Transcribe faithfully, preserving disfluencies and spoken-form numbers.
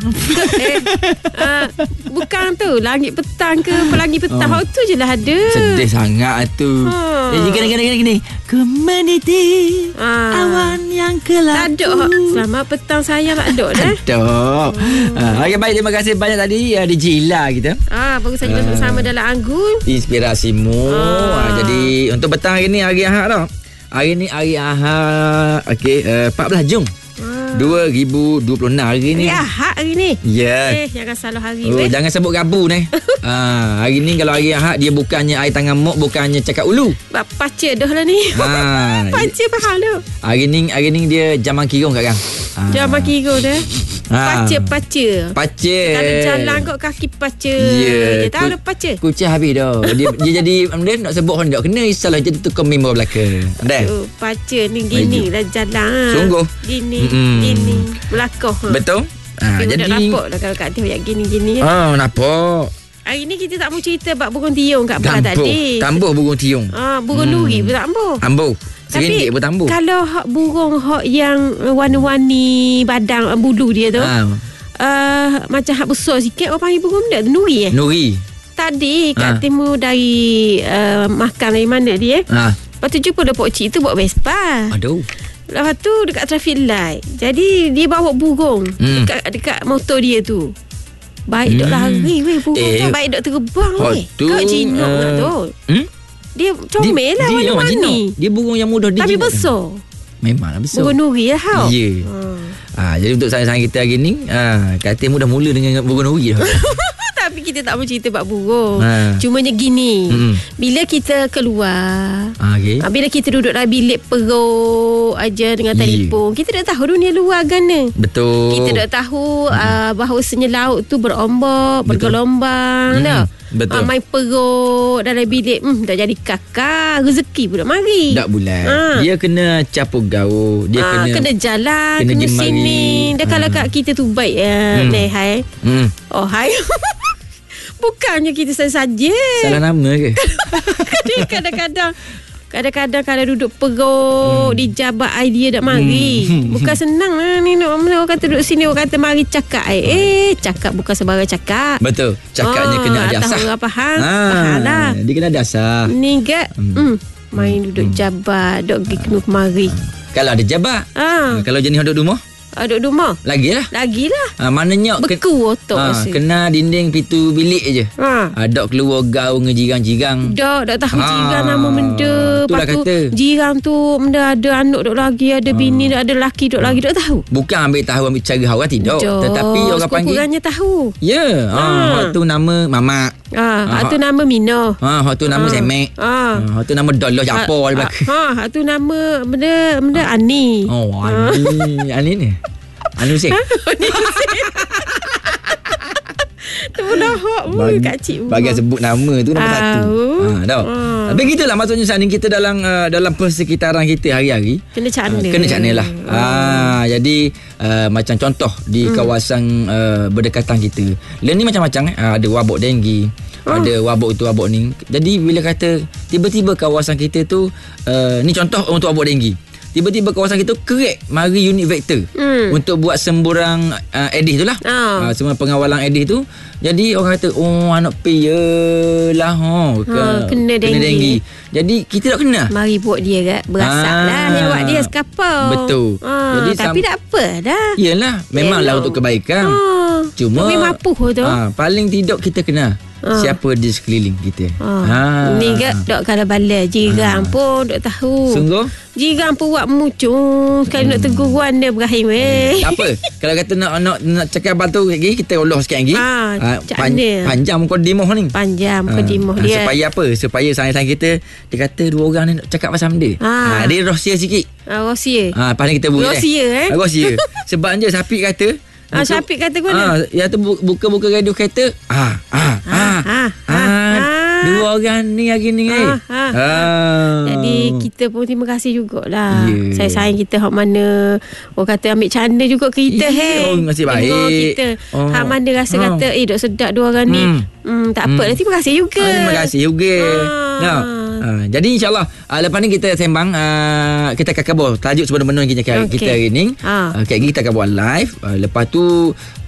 eh, uh, bukan tu langit petang ke pelangi petang. Oh. Tu je lah ada. Sedih sangat tu. Ha. Eh, gini gini gini gini. Kemeniti ha. Awan yang kelabu. Tak ada. Selamat petang sayang tak ada dah. Tak. Hmm. Ha, okay, baik, terima kasih banyak tadi uh, D J Ila kita. Ah, baru saja uh, bersama dalam Anggun. Inspirasimu. Ha. Ha, jadi untuk petang hari ni hari Ahad tau. Hari ni hari Ahad. Okey, uh, empat belas Jun. dua ribu dua puluh enam hari ni. Hari Ahad hari ni. Ya. Yeah. Eh, jangan salah hari. Oh, weh. Jangan sebut Rabu ni. ha, hari ni kalau hari Ahad dia bukannya air tangan mok, bukannya cakap ulu. Bak paca dah lah ni. Ha. Paca faham tu. Hari ni hari ni dia jaman kirung kat kan. Ha. Jaman kirung dah. Ha. Paca paca. Paca. Kalau jalan kau kaki paca. Ya. Dia tahu dah paca. Kucing habis dah. Dia, dia jadi dia nak sebut orang tak kena salah jadi tukar member belaka. Dah. Oh, paca ni gini lah jalan. Sungguh. Gini. Mm. Gini. Belakang. Ha. Betul. Ha, jadi jadi nampak lah kalau kat dia yang gini-gini. Oh, nampak. Hari ni kita tak mau cerita bab burung tiung kat Abang tadi. Tambuh burung tiung. Ah, burung hmm. nuri pun tak ambuh. Ambuh. Serindik pun tambuh. Kalau hak burung hak yang warna-warni badang bulu dia tu. Ha. Uh, macam hak besar sikit orang panggil burung benda tu nuri eh? Nuri. Tadi kat ha. timur dari uh, makan dari mana dia. Ha. Lepas tu jumpa dah Pok Cik tu bawa Vespa. Aduh. Lepas tu dekat traffic light. Jadi dia bawa burung hmm. dekat, dekat motor dia tu. Baik hmm. dok lari weh burung eh, tu. Baik dok terbang weh. Kau jinok uh, lah tu. Hmm? Dia comel lah warna-warni. Dia burung yang mudah tapi besar. Memanglah besar. Burung nuri lah tau. Ya. Yeah. Hmm. Ha, jadi untuk sayang-sayang kita hari ni, ha, kata mudah mula dengan burung nuri. Tapi kita tak mau cerita bab burung. Ha. Cumanya gini. Hmm. Bila kita keluar, ha, okay. bila kita duduk dalam bilik perut aja dengan telefon, yeah. kita dah tahu dunia luar gana. Betul. Kita dah tahu hmm. uh, bahawasanya laut tu berombak, bergelombang, hmm. dah. Betul. Uh, main perut dalam bilik, hmm, dah jadi kakak, rezeki pun dah mari. Tak bulan. Ha. Dia kena capur gaul, dia ha, kena kena jalan, kena, kena sini. Dah ha. Kalau kat kita tu baik ya, hmm. Nih, hai. Hmm. Oh, hai. Bukannya kita saja. Salah nama ke? Kadang-kadang Kadang-kadang kalau duduk perut hmm. dijabat idea dak mari. Hmm. Bukan senang lah ni nak orang kata duduk sini orang kata mari cakap eh. Eh cakap bukan sembarang cakap. Betul. Cakapnya oh, kena ada asah. Tahu orang faham. Ha. Faham lah. Dia kena ada asah. Ni gak hmm. hmm. main duduk hmm. jabat dok pergi kena kemari. Kalau ada jabat. Ha. Kalau jenis duduk rumah Ah, duduk rumah. Lagilah. Lagilah. Ha, maknanya beku otak ha, kena dinding pintu bilik je. Ha. Ha, dok keluar gaung ngejirang-jirang. Dok dok tahu ha. jirang nama benda. Itulah kata. Jirang tu benda ada anak dok lagi, ada ha. bini, ada laki dok ha. lagi dok tahu. Bukan ambil tahu ambil cara hawa tidak. Dok. Tetapi orang panggil kurangnya tahu. Ya. Yeah. Ha. ha. Hak tu nama mamak. Ah, ha. hak tu nama Mino. Ha, hak tu nama ha. Semek. Ha. Ha, hak tu nama Dolos Japor di belakang. Ha, hak tu nama benda benda ha. Ani. Oh, Ani. Ha. Ani ni. Anu sih. Tu dah hok bagi, kat cik. Bagi sebut nama tu nombor satu. Ha dah. Hmm. Tapi gitulah maksudnya saat ni kita dalam uh, dalam persekitaran kita hari-hari kena cana. Uh, kena cana lah. Hmm. Ha jadi uh, macam contoh di hmm. kawasan uh, berdekatan kita. Lain ni macam-macam eh. Ada wabak denggi. Hmm. Ada wabak itu wabak ni. Jadi bila kata tiba-tiba kawasan kita tu uh, ni contoh untuk wabak denggi. Tiba-tiba kawasan kita kerek mari unit vektor hmm. untuk buat semburang uh, edih tu lah. Oh. Uh, semua pengawalan edih tu. Jadi orang kata oh anak piyalah oh, ke, ha, kena, kena denggi. Jadi kita tak kena. Mari buat dia kat berasak ah. lah yang buat dia sekapau. Betul. Ha, Jadi tapi sam- tak apa dah. Yelah memanglah untuk kebaikan. Ha. Cuma mampu tu. Ha, paling tidak kita kena. Ha. Siapa di sekeliling kita. Ha. Ha. Ni gak dok kalau bala jirang ha. pun dok tahu. Sungguh? Jirang pun buat muncung sekali hmm. nak tegur Wanda Ibrahim weh. Tak apa. Kalau kata nak nak nak cakap batu lagi kita ulah sikit lagi. Ha. Ha. Pan- panjang mukadimah ni. Panjang mukadimah ha. dia. Supaya apa? Supaya sayang-sayang kita dia kata dua orang ni nak cakap pasal benda. Ha. Ha. Dia rahsia sikit. Ha, rahsia. Ha, paling kita buat. Rahsia eh. Ha, rahsia. Sebab je Syafiq kata Ah, Syafiq kata ke mana? Ah, yang tu buka-buka radio kereta. Ah, ah, ah, ah, ah, ah. Dua orang ni hari ni. Ah, ah, ah. Jadi kita pun terima kasih jugalah. Yeah. Saya sayang kita hak mana orang kata ambil canda juga kita yeah. he. Oh, masih baik. Tengok kita. Oh. Hak mana rasa oh. kata eh dok sedap dua orang ni. Hmm, hmm tak apa. Hmm. Terima kasih juga. Ah, terima kasih juga. Ah. No. Uh, jadi insyaAllah uh, lepas ni kita sembang uh, kita akan kabur tajuk sebenar-benar kita, okay. kita hari ni uh. Uh, kita akan buat live uh, lepas tu